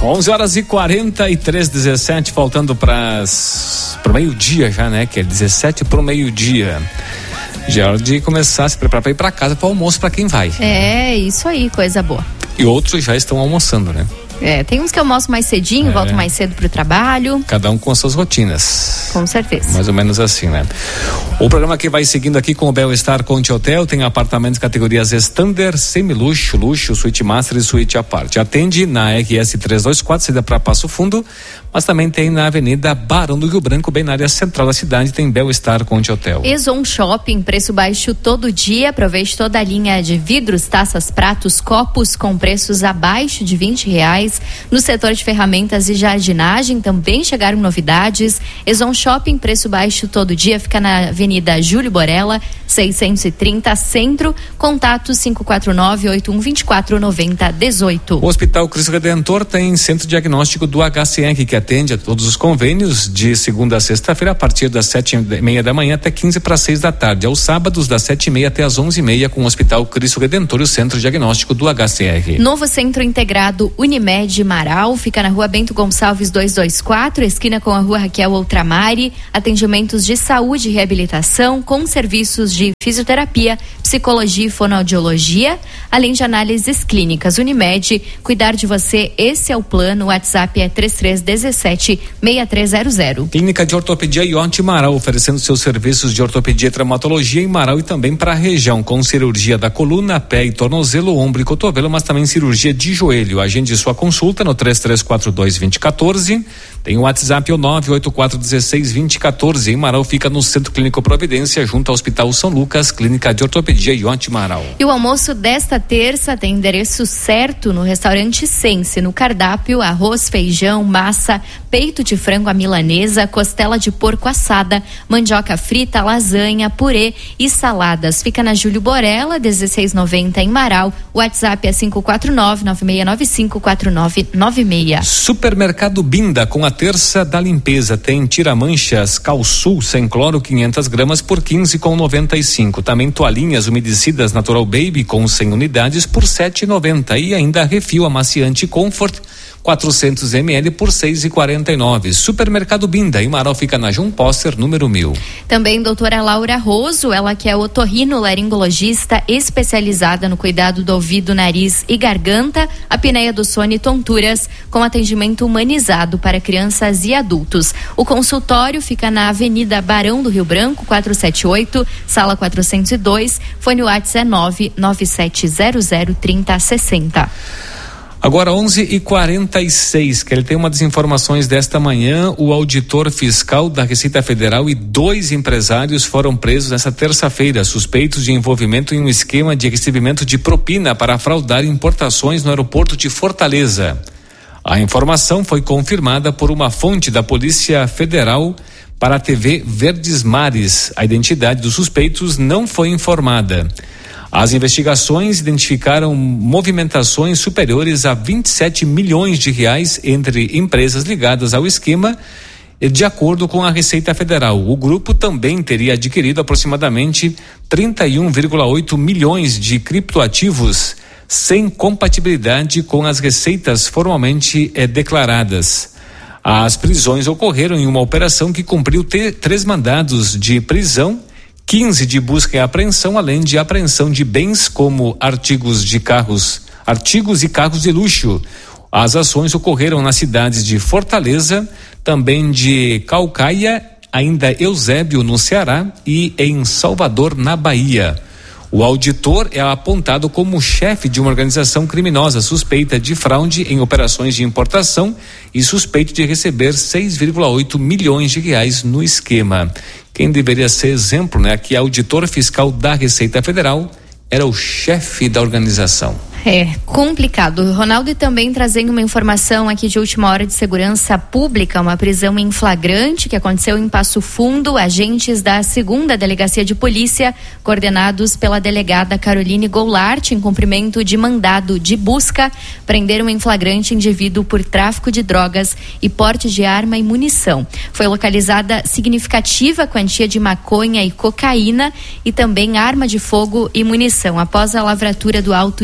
11h43, 17, faltando para o meio-dia já, né? Que é 17 para o meio-dia. Já é hora de começar a se preparar para ir para casa para o almoço para quem vai. É, isso aí, coisa boa. E outros já estão almoçando, né? Tem uns que almoçam mais cedinho, voltam mais cedo pro trabalho. Cada um com as suas rotinas. Com certeza. Mais ou menos assim, né? O programa que vai seguindo aqui com o Bel-Estar Conte Hotel tem apartamentos categorias Standard, semi-luxo, luxo, suíte master e suíte à parte. Atende na RS 324, saída para Passo Fundo, mas também tem na Avenida Barão do Rio Branco, bem na área central da cidade, tem Bel-Estar Conte Hotel. Ezon Shopping, preço baixo todo dia. Aproveite toda a linha de vidros, taças, pratos, copos com preços abaixo de R$20. No setor de ferramentas e jardinagem também chegaram novidades. Ezon Shopping, preço baixo todo dia, fica na Avenida Júlio Borella, 630, Centro. Contato 549-8124-9018. O Hospital Cristo Redentor tem centro diagnóstico do HCR, que atende a todos os convênios de segunda a sexta-feira, a partir das 7h30 da manhã até 15:06 da tarde. Aos sábados, das 7h30 até as 11h30, com o Hospital Cristo Redentor e o centro diagnóstico do HCR. Novo Centro Integrado Unimed Marau, fica na Rua Bento Gonçalves 224, esquina com a Rua Raquel Outramari. Atendimentos de saúde e reabilitação, com serviços de fisioterapia, psicologia e fonoaudiologia, além de análises clínicas. Unimed, cuidar de você, esse é o plano. O WhatsApp é 3317-6300. Clínica de Ortopedia Ionte Marau, oferecendo seus serviços de ortopedia e traumatologia em Marau e também para a região, com cirurgia da coluna, pé e tornozelo, ombro e cotovelo, mas também cirurgia de joelho. Agende sua consulta no 3342-2014. Tem o WhatsApp, o 98416-2014. Em Marau, fica no Centro Clínico Providência, junto ao Hospital São Lucas, Clínica de Ortopedia Ionte Marau. E o almoço desta terça tem endereço certo no restaurante Sense. No cardápio, arroz, feijão, massa, peito de frango à milanesa, costela de porco assada, mandioca frita, lasanha, purê e saladas. Fica na Júlio Borella, 1690 em Marau. O WhatsApp é 549-9695-4996. Supermercado Binda, com a terça da limpeza, tem tira-manchas Calsul sem cloro 500 gramas por 15,95. Também toalhinhas umedecidas Natural Baby com 100 unidades por 7,90 e ainda refil amaciante Comfort 400 ml por 6,49. Supermercado Binda, em Marau, fica na João Póster, número 1000. Também doutora Laura Roso, ela que é otorrinolaringologista especializada no cuidado do ouvido, nariz e garganta, apneia do sono e tonturas, com atendimento humanizado para crianças e adultos. O consultório fica na Avenida Barão do Rio Branco, 478, sala 402, fone WhatsApp é 997003060. Agora 11h46, que ele tem uma das informações desta manhã. O auditor fiscal da Receita Federal e 2 empresários foram presos nesta terça-feira, suspeitos de envolvimento em um esquema de recebimento de propina para fraudar importações no aeroporto de Fortaleza. A informação foi confirmada por uma fonte da Polícia Federal para a TV Verdes Mares. A identidade dos suspeitos não foi informada. As investigações identificaram movimentações superiores a 27 milhões de reais entre empresas ligadas ao esquema. De acordo com a Receita Federal, o grupo também teria adquirido aproximadamente 31,8 milhões de criptoativos sem compatibilidade com as receitas formalmente declaradas. As prisões ocorreram em uma operação que cumpriu 3 mandados de prisão, 15 de busca e apreensão, além de apreensão de bens como artigos e carros de luxo. As ações ocorreram nas cidades de Fortaleza, também de Caucaia, ainda Eusébio, no Ceará, e em Salvador, na Bahia. O auditor é apontado como chefe de uma organização criminosa suspeita de fraude em operações de importação e suspeito de receber 6,8 milhões de reais no esquema. Quem deveria ser exemplo, né? Que auditor fiscal da Receita Federal era o chefe da organização. É complicado. Ronaldo, e também trazendo uma informação aqui de última hora de segurança pública, uma prisão em flagrante que aconteceu em Passo Fundo. Agentes da 2ª Delegacia de Polícia, coordenados pela delegada Caroline Goulart, em cumprimento de mandado de busca, prenderam em flagrante indivíduo por tráfico de drogas e porte de arma e munição. Foi localizada significativa quantia de maconha e cocaína e também arma de fogo e munição. Após a lavratura do auto de prisão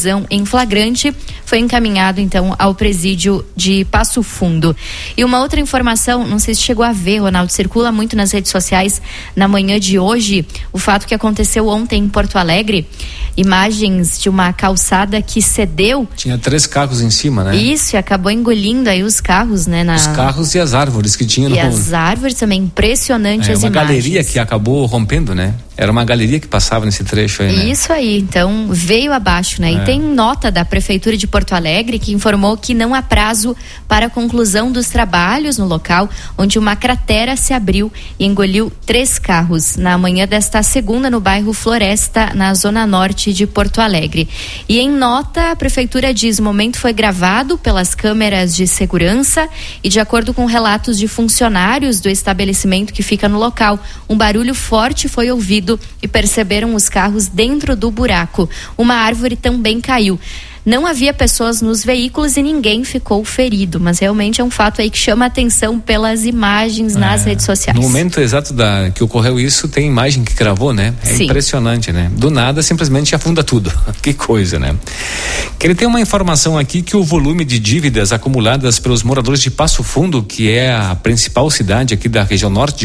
prisão em flagrante, foi encaminhado então ao presídio de Passo Fundo. E uma outra informação, não sei se chegou a ver, Ronaldo, circula muito nas redes sociais na manhã de hoje, o fato que aconteceu ontem em Porto Alegre, imagens de uma calçada que cedeu. Tinha 3 carros em cima, né? Isso, e acabou engolindo aí os carros, né? Os carros e as árvores que tinha. E as árvores também, impressionante as imagens. Uma galeria que acabou rompendo, né? Era uma galeria que passava nesse trecho aí, né? Isso aí, então veio abaixo, né? E tem nota da Prefeitura de Porto Alegre que informou que não há prazo para a conclusão dos trabalhos no local, onde uma cratera se abriu e engoliu 3 carros na manhã desta segunda no bairro Floresta, na zona norte de Porto Alegre. E em nota, a Prefeitura diz: o momento foi gravado pelas câmeras de segurança e, de acordo com relatos de funcionários do estabelecimento que fica no local, um barulho forte foi ouvido e perceberam os carros dentro do buraco. Uma árvore também caiu. Não havia pessoas nos veículos e ninguém ficou ferido, mas realmente é um fato aí que chama a atenção pelas imagens nas redes sociais. No momento exato que ocorreu isso, tem imagem que gravou, né? Sim. Impressionante, né? Do nada, simplesmente afunda tudo. Que coisa, né? Ele tem uma informação aqui que o volume de dívidas acumuladas pelos moradores de Passo Fundo, que é a principal cidade aqui da região norte,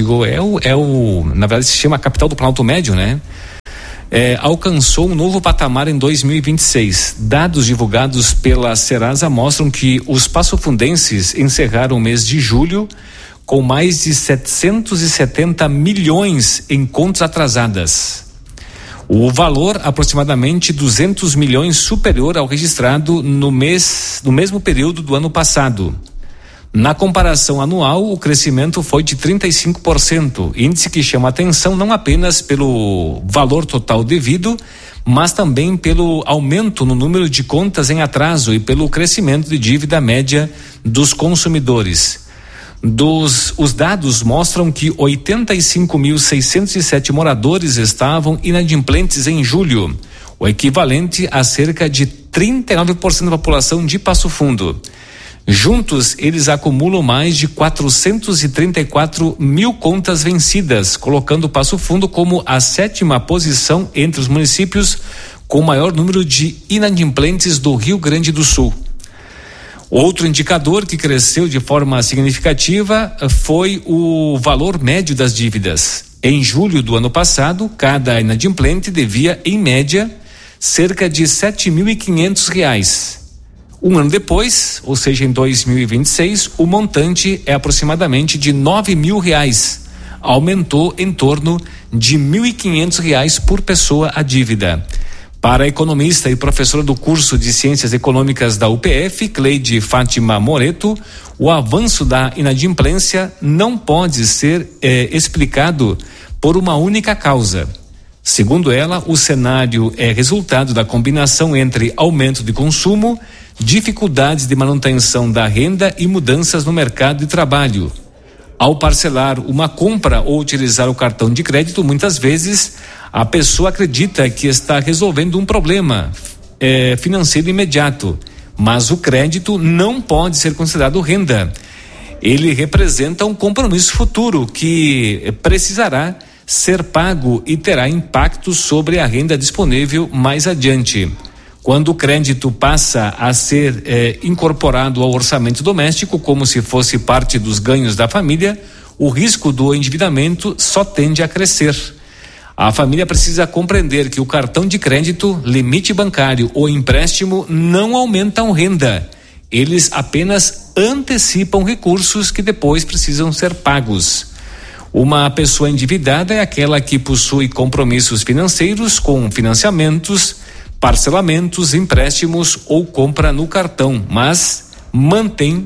na verdade se chama a capital do Planalto Médio, né? Alcançou um novo patamar em 2026. Dados divulgados pela Serasa mostram que os passofundenses encerraram o mês de julho com mais de 770 milhões em contas atrasadas. O valor, aproximadamente 200 milhões superior ao registrado no mesmo período do ano passado. Na comparação anual, o crescimento foi de 35%, índice que chama atenção não apenas pelo valor total devido, mas também pelo aumento no número de contas em atraso e pelo crescimento de dívida média dos consumidores. Os dados mostram que 85.607 moradores estavam inadimplentes em julho, o equivalente a cerca de 39% da população de Passo Fundo. Juntos, eles acumulam mais de 434 mil contas vencidas, colocando Passo Fundo como a 7ª posição entre os municípios com o maior número de inadimplentes do Rio Grande do Sul. Outro indicador que cresceu de forma significativa foi o valor médio das dívidas. Em julho do ano passado, cada inadimplente devia, em média, cerca de R$7.500. Um ano depois, ou seja, em 2026, o montante é aproximadamente de R$9.000. Aumentou em torno de R$1.500 por pessoa a dívida. Para a economista e professora do curso de Ciências Econômicas da UPF, Cleide Fátima Moreto, o avanço da inadimplência não pode ser explicado por uma única causa. Segundo ela, o cenário é resultado da combinação entre aumento de consumo, dificuldades de manutenção da renda e mudanças no mercado de trabalho. Ao parcelar uma compra ou utilizar o cartão de crédito, muitas vezes a pessoa acredita que está resolvendo um problema financeiro imediato, mas o crédito não pode ser considerado renda. Ele representa um compromisso futuro que precisará ser pago e terá impacto sobre a renda disponível mais adiante. Quando o crédito passa a ser incorporado ao orçamento doméstico, como se fosse parte dos ganhos da família, o risco do endividamento só tende a crescer. A família precisa compreender que o cartão de crédito, limite bancário ou empréstimo não aumentam renda. Eles apenas antecipam recursos que depois precisam ser pagos. Uma pessoa endividada é aquela que possui compromissos financeiros com financiamentos, parcelamentos, empréstimos ou compra no cartão, mas mantém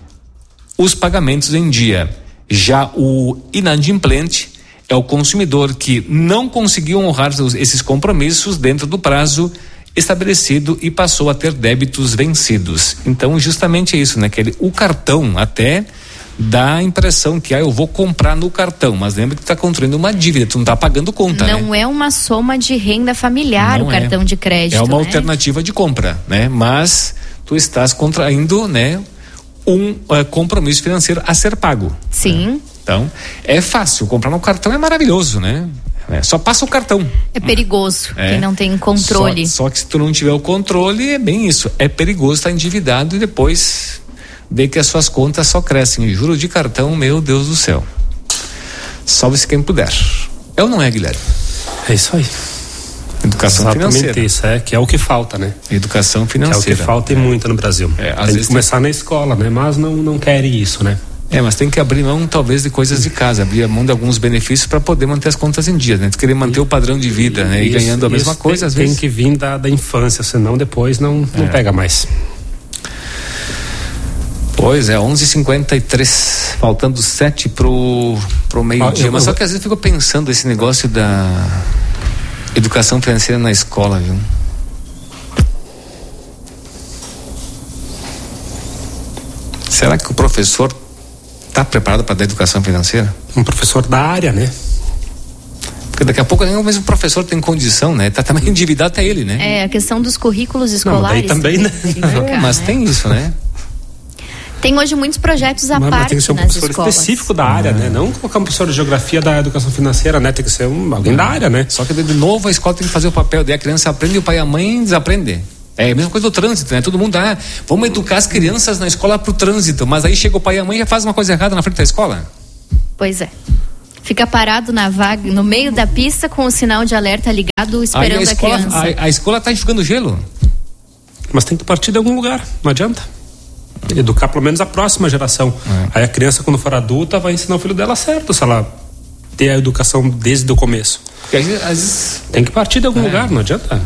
os pagamentos em dia. Já o inadimplente é o consumidor que não conseguiu honrar esses compromissos dentro do prazo estabelecido e passou a ter débitos vencidos. Então, justamente é isso, né? O cartão até dá a impressão que eu vou comprar no cartão, mas lembra que tu tá construindo uma dívida, tu não tá pagando conta, não é uma soma de renda familiar, não, o cartão de crédito, é uma alternativa de compra, né? Mas tu estás contraindo, né, um compromisso financeiro a ser pago. Sim. Né? Então, é fácil, comprar no cartão é maravilhoso, né? né? Só passa o cartão. É perigoso, quem não tem controle. Só que se tu não tiver o controle, é bem isso. É perigoso estar endividado e depois ver que as suas contas só crescem. Juros de cartão, meu Deus do céu. Salve-se quem puder. É ou não é, Guilherme? É isso aí. Educação financeira. Isso, que é o que falta, né? Educação financeira. Que é o que falta e muito no Brasil. Tem que começar na escola, né? Mas não querem isso, né? Mas tem que abrir mão, talvez, de coisas de casa, abrir mão de alguns benefícios para poder manter as contas em dia, né? Tu querer manter o padrão de vida, né? E ganhando a mesma coisa, às vezes. Tem que vir da infância, senão depois não pega mais. Pois é, 11h53, faltando 7 pro meio-dia. Mas só que às vezes eu fico pensando esse negócio da educação financeira na escola, viu? Será que o professor está preparado para dar educação financeira? Um professor da área, né? Porque daqui a pouco nem o mesmo professor tem condição, né? Tá também endividado até ele, né? A questão dos currículos escolares. Daí também, né? Mas tem isso, né? Tem hoje muitos projetos à parte tem que ser um nas professor escolas. específico da área, né? Não colocar um professor de geografia da educação financeira, né? Tem que ser alguém da área, né? Só que de novo a escola tem que fazer o papel, daí a criança aprende e o pai e a mãe desaprende. É a mesma coisa do trânsito, né? Todo mundo vamos educar as crianças na escola pro trânsito, mas aí chega o pai e a mãe e já faz uma coisa errada na frente da escola. Pois é. Fica parado na vaga, no meio da pista com o sinal de alerta ligado, esperando a criança. A escola tá enxugando gelo. Mas tem que partir de algum lugar, não adianta. Educar pelo menos a próxima geração. Aí a criança, quando for adulta, vai ensinar o filho dela certo, se ela ter a educação desde o começo. Porque às vezes... Tem que partir de algum lugar, não adianta.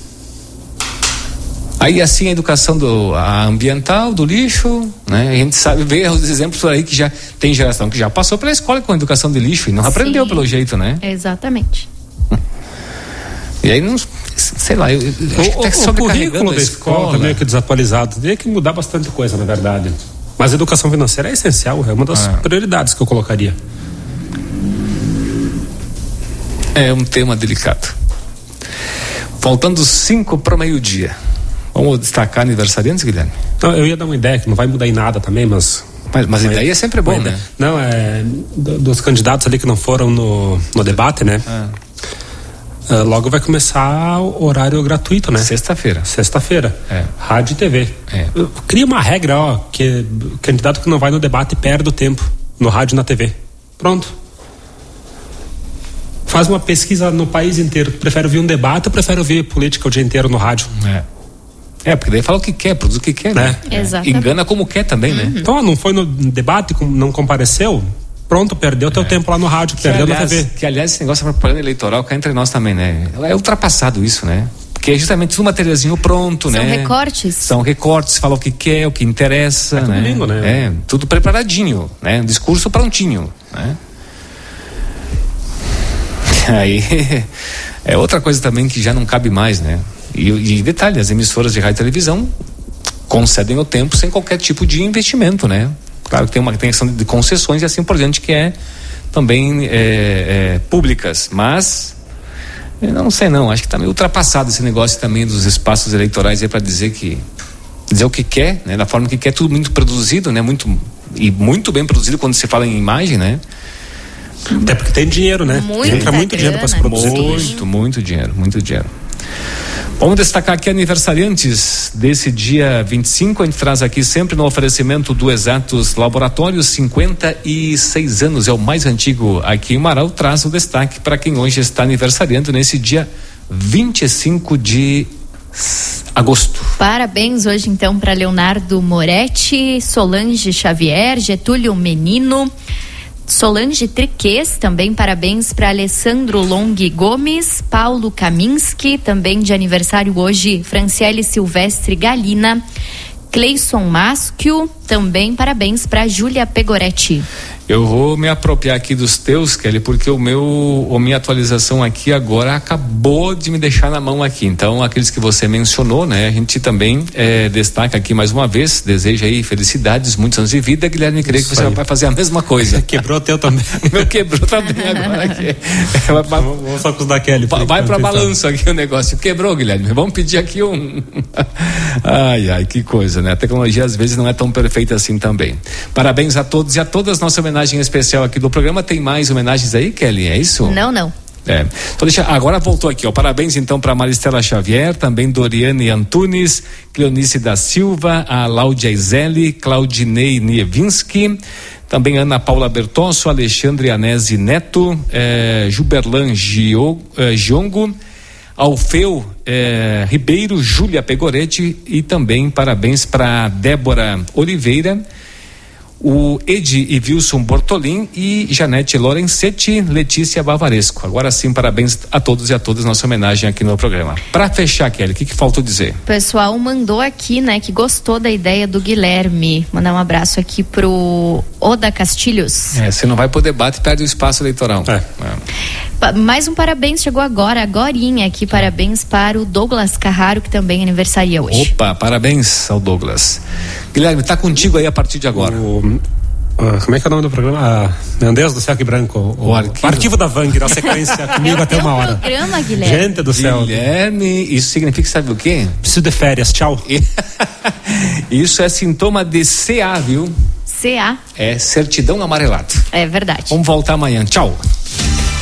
Aí assim a educação a ambiental, do lixo, né? A gente sabe ver os exemplos por aí que já tem geração que já passou pela escola com a educação de lixo e não aprendeu pelo jeito, né? Exatamente. E aí não, sei lá, eu acho que tá o currículo da escola também é que desatualizado, tem que mudar bastante coisa, na verdade. Mas a educação financeira é essencial, é uma das prioridades que eu colocaria. É um tema delicado. Faltando 5 para o meio-dia. Vamos destacar aniversariantes, Guilherme? Não, eu ia dar uma ideia que não vai mudar em nada também, mas ideia é sempre bom, né? Não, dos candidatos ali que não foram no debate, né? Logo vai começar o horário gratuito, né? Sexta-feira. Rádio e TV. Cria uma regra, que candidato que não vai no debate perde o tempo no rádio e na TV. Pronto. Faz uma pesquisa no país inteiro. Prefere ouvir um debate ou prefere ouvir política o dia inteiro no rádio? Porque daí fala o que quer, produz o que quer, né? Exatamente. Engana como quer também, né? Então, não foi no debate, não compareceu? Pronto, perdeu teu tempo lá no rádio, perdeu na TV. Que, aliás, esse negócio da propaganda eleitoral cai entre nós também, né? É ultrapassado isso, né? Porque é justamente tudo materialzinho pronto, São né? São recortes, fala o que quer, o que interessa, né? Domingo, né? Tudo preparadinho, né? Um discurso prontinho, né? Aí é outra coisa também que já não cabe mais, né? E detalhe, as emissoras de rádio e televisão concedem o tempo sem qualquer tipo de investimento, né? Claro que tem uma questão de concessões e assim por diante que é também públicas, mas eu não sei não, acho que está meio ultrapassado esse negócio também dos espaços eleitorais aí para dizer o que quer, né? Da forma que quer, tudo muito produzido, né? Muito bem produzido quando se fala em imagem, né? Até porque tem dinheiro, né? Entra muito dinheiro para se produzir. Muito dinheiro. Vamos destacar aqui aniversariantes desse dia 25, a gente traz aqui sempre no oferecimento do Exatos Laboratórios, 56 anos, é o mais antigo aqui em Marau, traz o destaque para quem hoje está aniversariando nesse dia 25 de agosto. Parabéns hoje então para Leonardo Moretti, Solange Xavier, Getúlio Menino, Solange Triquês, também parabéns para Alessandro Long Gomes, Paulo Kaminski, também de aniversário hoje, Franciele Silvestre Galina, Cleison Maschio, também parabéns para Júlia Pegoretti. Eu vou me apropriar aqui dos teus, Kelly, porque minha atualização aqui agora acabou de me deixar na mão aqui. Então, aqueles que você mencionou, né? A gente também destaca aqui mais uma vez, deseja aí felicidades, muitos anos de vida. Guilherme, creio que você vai fazer a mesma coisa. Quebrou o teu também. Meu quebrou também agora aqui. Vamos só com os da Kelly. Vai para balanço aqui o negócio. Quebrou, Guilherme. Vamos pedir aqui Ai, que coisa, né? A tecnologia às vezes não é tão perfeita assim também. Parabéns a todos e a todas. Nossa homenagem especial aqui do programa. Tem mais homenagens aí, Kelly? É isso? Não. Então agora voltou aqui, ó. Parabéns então para Maristela Xavier, também Doriane Antunes, Cleonice da Silva, a Láudia Izelli, Claudinei Nievinski, também Ana Paula Bertosso, Alexandre Anese Neto, Juberlan Giongo, Alfeu Ribeiro, Júlia Pegoretti, e também parabéns para Débora Oliveira, o Edi e Wilson Bortolin e Janete Lorenzetti, Letícia Bavaresco. Agora sim, parabéns a todos e a todas, nossa homenagem aqui no programa. Para fechar, Kelly, o que faltou dizer? O pessoal mandou aqui, né, que gostou da ideia do Guilherme. Mandar um abraço aqui pro Oda Castilhos. Se não vai pro debate, perde o espaço eleitoral. Mais um parabéns, chegou agorinha aqui, parabéns para o Douglas Carraro, que também aniversaria hoje. Opa, parabéns ao Douglas. Guilherme, tá contigo aí a partir de agora. Como é que é o nome do programa? Meu Deus do céu, que branco. O arquivo da Vang, na sequência, comigo até uma hora. Programa, Guilherme. Gente do céu. Guilherme, isso significa, sabe o quê? Preciso de férias, tchau. Isso é sintoma de CA, viu? CA. É certidão amarelado. É verdade. Vamos voltar amanhã, tchau.